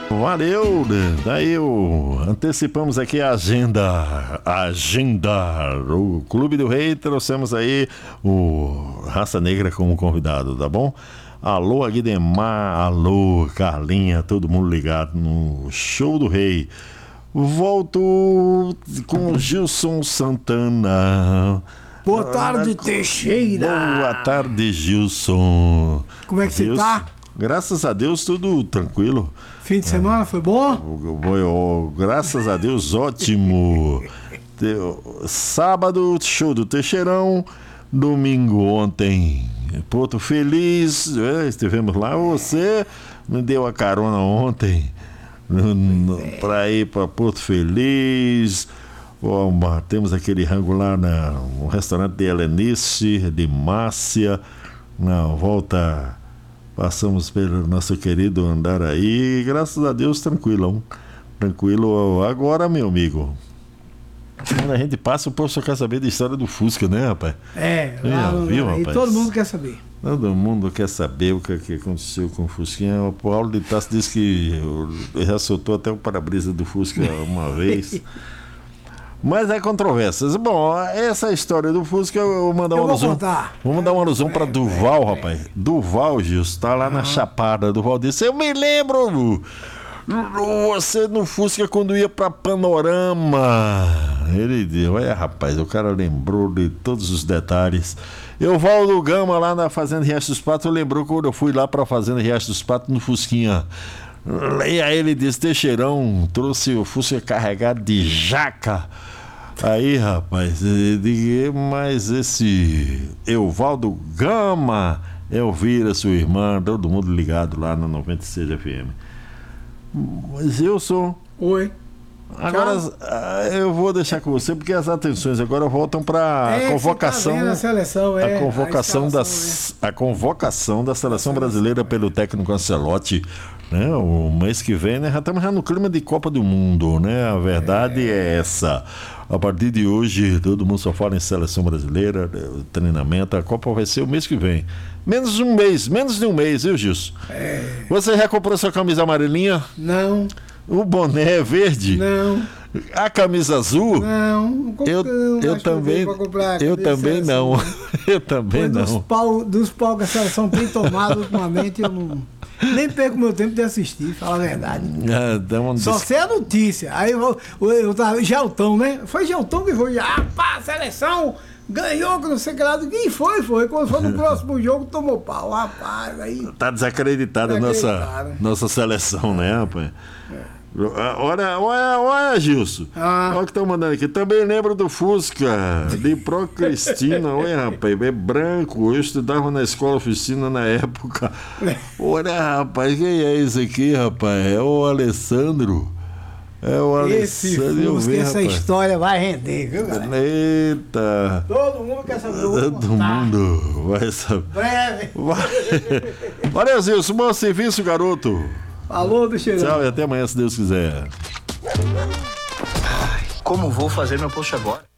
Valeu, daí antecipamos aqui a agenda, o Clube do Rei, trouxemos aí o Raça Negra como convidado, tá bom? Alô Aguidemar, alô Carlinha, todo mundo ligado no Show do Rei. Volto com o Gilson Santana. Boa tarde, Teixeira. Boa tarde, Gilson. Como é que você tá? Graças a Deus, tudo tranquilo. Fim de semana foi bom? Graças a Deus, ótimo. Sábado, show do Teixeirão. Domingo, ontem, Porto Feliz. Estivemos lá. Você me deu a carona ontem para ir para Porto Feliz. Temos aquele rango lá no restaurante de Helenice, de Márcia. Na volta, passamos pelo nosso querido Andaraí. Graças a Deus, tranquilo. Agora, meu amigo, quando a gente passa, o povo só quer saber da história do Fusca, né, rapaz? Viu, rapaz? Todo mundo quer saber. Todo mundo quer saber o que aconteceu com o Fusquinha. O Paulo de Tassi disse que já soltou até o para-brisa do Fusca uma vez. Mas é controvérsias. Bom, essa história do Fusca, eu vou mandar uma alusão. Vamos mandar uma alusão para Duval, rapaz. Duval, Gilson, tá lá na Chapada. Duval disse: eu me lembro, você no Fusca quando ia para Panorama. Ele disse: olha, rapaz, o cara lembrou de todos os detalhes. Evaldo Gama, lá na Fazenda Riacho dos Patos, lembrou quando eu fui lá para a Fazenda Riacho dos Patos no Fusquinha. E aí ele disse: Teixeirão trouxe o Fusca carregado de jaca. Aí, rapaz, mas esse Evaldo Gama, Elvira, sua irmã, todo mundo ligado lá no 96 FM. Gilson. Oi. Agora eu vou deixar com você, porque as atenções agora voltam para a convocação. Tá a seleção, a convocação da seleção brasileira pelo técnico Ancelotti. Né? O mês que vem, né? Já estamos no clima de Copa do Mundo, né? A verdade é essa. A partir de hoje, todo mundo só fala em seleção brasileira, treinamento. A Copa vai ser o mês que vem. Menos de um mês, viu, Gilson? Você já comprou sua camisa amarelinha? Não. O boné é verde? Não. A camisa azul? Não. Eu também não. Eu também não. Dos pau que a seleção tem tomado ultimamente, eu não... Nem perco meu tempo de assistir, fala a verdade. Só sei a notícia. Aí eu tava. Geltão, né? Foi Geltão que foi. A seleção ganhou, que não sei o que lá. Quem foi? Quando foi no próximo jogo, tomou pau. Rapaz, aí. Tá desacreditada a nossa seleção, né, rapaz? Olha, Gilson. Olha o que estão mandando aqui. Também lembro do Fusca, de Pro Cristina. Olha, rapaz, é branco. Eu estudava na escola oficina na época. Olha, rapaz, quem é esse aqui, rapaz? É o Alessandro. Esse Fusca, essa história vai render, viu, galera? Eita. Todo mundo quer saber. Todo mundo vai saber. Breve. Valeu, Gilson. Bom serviço, garoto. Falou, Teixeira. Tchau e até amanhã, se Deus quiser. Como vou fazer meu post agora?